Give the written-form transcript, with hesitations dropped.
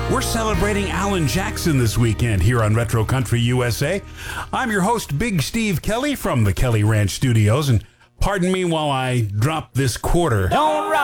We're celebrating Alan Jackson this weekend here on Retro Country USA. I'm your host, Big Steve Kelly from the Kelly Ranch Studios, and pardon me while I drop this quarter. Don't rock.